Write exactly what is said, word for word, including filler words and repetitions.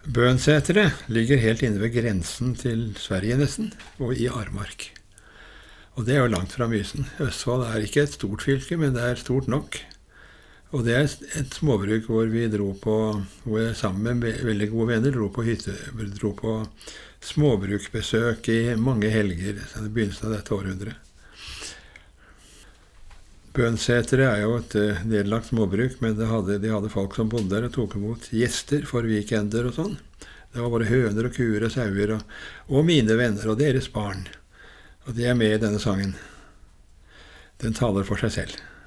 Bønseteret ligger helt inne ved grensen til Sverige nesten, og i Armark. Og det er jo langt fra Mysen. Østfold er ikke et stort fylke, men det er stort nok. Og det er et småbruk hvor vi dro på, hvor jeg sammen med veldig gode venner dro på hytte, dro på småbrukbesøk i mange helger, i begynnelsen av dette århundret. Bønseteret er jo et uh, nedlagt småbruk, men de hadde, de hadde folk som bodde der og tok imot gjester for weekender og sånn. Det var bare høner og kuer og sauer og, og mine venner og deres barn. Og de er med i denne sangen. Den taler for seg selv.